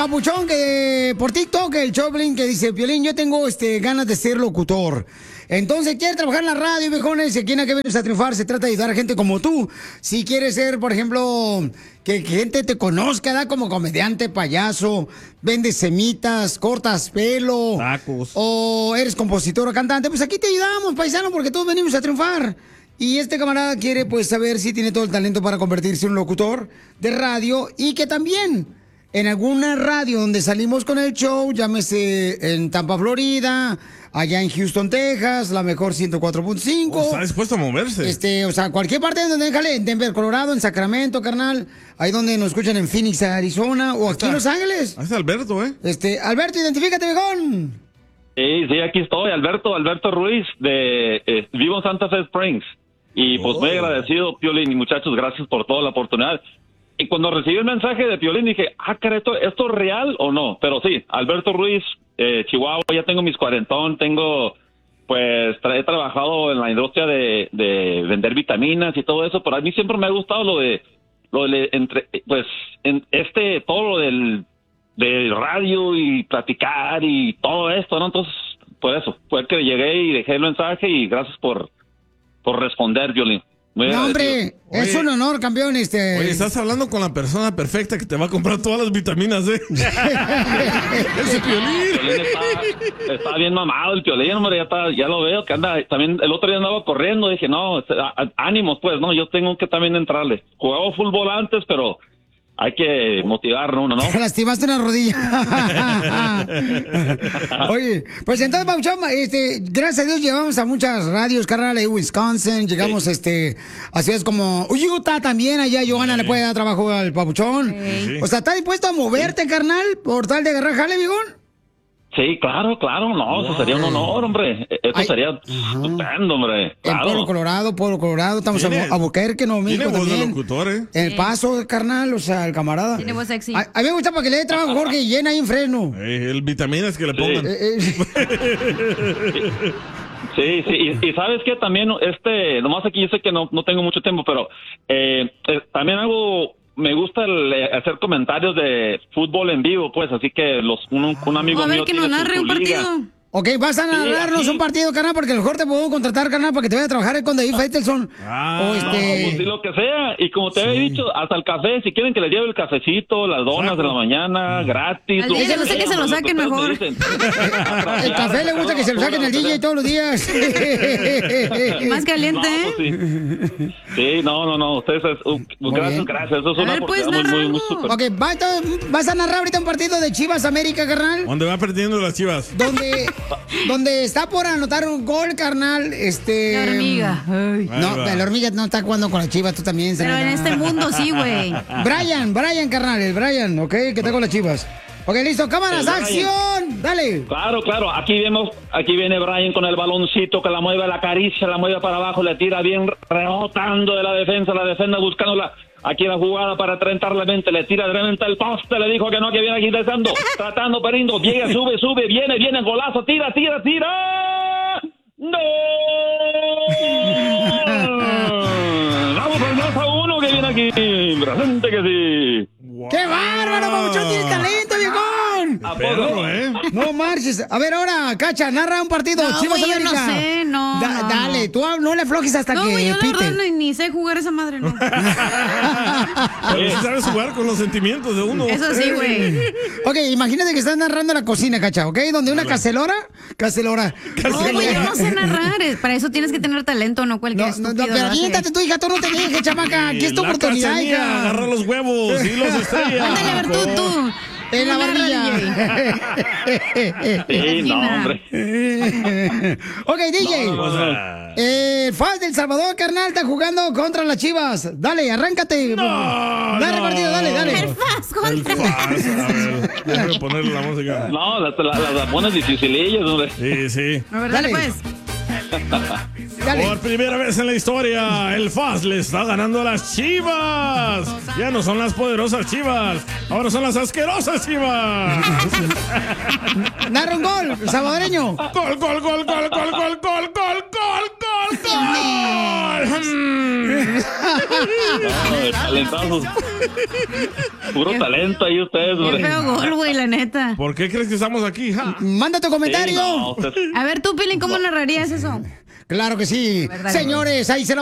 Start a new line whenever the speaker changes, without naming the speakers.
Papuchón, que por TikTok, el Choplin, que dice, Piolín, yo tengo ganas de ser locutor. Entonces, quiere trabajar en la radio, viejones, aquí en A Que Vienes a Triunfar se trata de ayudar a gente como tú. Si quieres ser, por ejemplo, que gente te conozca, da como comediante, payaso, vendes semitas, cortas pelo.
Tacos.
O eres compositor o cantante, pues aquí te ayudamos, paisano, porque todos venimos a triunfar. Y este camarada quiere, pues, saber si tiene todo el talento para convertirse en un locutor de radio y que también en alguna radio donde salimos con el show, llámese en Tampa, Florida, allá en Houston, Texas, la mejor 104.5.
Está dispuesto a moverse.
O sea, cualquier parte de donde déjale, en Denver, Colorado, en Sacramento, carnal, ahí donde nos escuchan en Phoenix, Arizona, o aquí en Los Ángeles.
Ahí está Alberto,
Alberto, identifícate, viejón.
Sí, aquí estoy, Alberto Ruiz, vivo en Santa Fe Springs. Y pues muy agradecido, Piolín, y muchachos, gracias por toda la oportunidad. Y cuando recibí el mensaje de Piolín dije, cara, ¿esto es real o no? Pero sí, Alberto Ruiz, Chihuahua, ya tengo mis 40, he trabajado en la industria de vender vitaminas y todo eso, pero a mí siempre me ha gustado todo lo del radio y platicar y todo esto, ¿no? Entonces, por eso, fue que llegué y dejé el mensaje y gracias por responder, Piolín.
No, hombre, es un honor, campeón.
Oye, estás hablando con la persona perfecta que te va a comprar todas las vitaminas, Ese Piolín.
Está bien mamado el Piolín, hombre, ya lo veo, que anda, también el otro día andaba corriendo, dije, no, ánimos, pues, no, yo tengo que también entrarle. Jugaba fútbol antes, pero hay que motivarnos uno, ¿no?
Te lastimaste una rodilla. Oye, pues entonces, Papuchón, gracias a Dios llegamos a muchas radios, carnal, en Wisconsin, llegamos a ciudades como Utah también, allá Johanna le puede dar trabajo al Papuchón.
Sí.
O sea, ¿estás dispuesto a moverte, carnal, por tal de agarrar jale, vigón?
Sí, claro, no, eso sería un honor, hombre. Eso sería estupendo, hombre. Claro.
En Pueblo Colorado, estamos a Albuquerque, Nuevo México también.
Tiene voz de locutor,
El Paso, carnal, o sea, el camarada.
Tiene voz sexy.
A mí me gusta para que le dé trabajo Jorge y llena ahí en Fresno.
El vitaminas que le pongan.
Sí, y sabes que también, nomás aquí yo sé que no tengo mucho tiempo, pero también me gusta hacer comentarios de fútbol en vivo, pues, así que un amigo mío
a ver que nos narre un partido.
Ok, vas a narrarnos un partido, carnal, porque a lo mejor te puedo contratar, carnal, para que te vaya a trabajar con David Faitelson.
Pues sí, lo que sea. Y como te había dicho, hasta el café, si quieren que les lleve el cafecito, las donas de la mañana, gratis.
Al DJ le gusta que se lo saquen mejor.
El café le gusta que se lo saquen al DJ todos los días.
Más caliente,
Sí, no, ustedes, gracias. Eso es una oportunidad muy súper.
Ok, vas a narrar ahorita un partido de Chivas América, carnal.
¿Dónde va perdiendo las Chivas?
Donde está por anotar un gol, carnal,
La hormiga.
No, la hormiga no está jugando con la Chivas, tú también.
Pero en este mundo sí, güey.
Brian, carnal, el Brian, ¿ok? Que está con las Chivas. Ok, listo, cámaras, acción, dale.
Claro, aquí viene Brian con el baloncito que la mueve, la acaricia, la mueve para abajo, le tira bien rebotando de la defensa buscándola. Aquí la jugada para trentar la mente, le tira directamente el poste, le dijo que no, que viene aquí tratando, Perindo, llega, sube, viene, golazo, tira. ¡No! Vamos al 2-1 que viene aquí, presente que sí.
Wow. ¡Qué bárbaro, Papuchón! ¡Tiene talento, viejón!
Perro,
No marches. A ver, ahora, Cacha, narra un partido.
No,
Chivas
güey,
América.
yo no sé, no.
Dale, tú no le aflojes hasta
no,
que
güey, yo la
pite.
verdad ni sé jugar esa madre, no.
Pero sí sabes jugar con los sentimientos de uno.
Eso sí, güey.
Ok, imagínate que estás narrando la cocina, Cacha, ¿ok? Donde una cacelora.
No, güey, yo no sé narrar. Para eso tienes que tener talento, no cualquier estúpido.
Pero aviéntate tu hija, tú no te dejes, chamaca. Aquí es tu oportunidad, hija.
Agarra los huevos y los estrellas.
Ándale, a ver, tú.
En la barrilla.
Sí, no, hombre.
Ok, DJ. El FAS del Salvador, carnal, está jugando contra las Chivas. Dale, arráncate. Dale, partido, dale.
El FAS contra.
El FAS. A ver, déjame ponerle la música.
No, las pones dificilillas, hombre.
Sí.
A ver, dale, pues.
Por primera vez en la historia, el FAS le está ganando a las Chivas. Ya no son las poderosas Chivas, ahora son las asquerosas Chivas.
Narra un gol, salvadoreño.
Gol.
Talentazo. Puro talento ahí ustedes,
güey. Qué feo gol, güey, la neta.
¿Por qué crees que estamos aquí?
Manda tu comentario.
Sí, no,
A ver, tú, Pilín, ¿cómo narrarías eso?
Claro que sí. Señores, ahí se la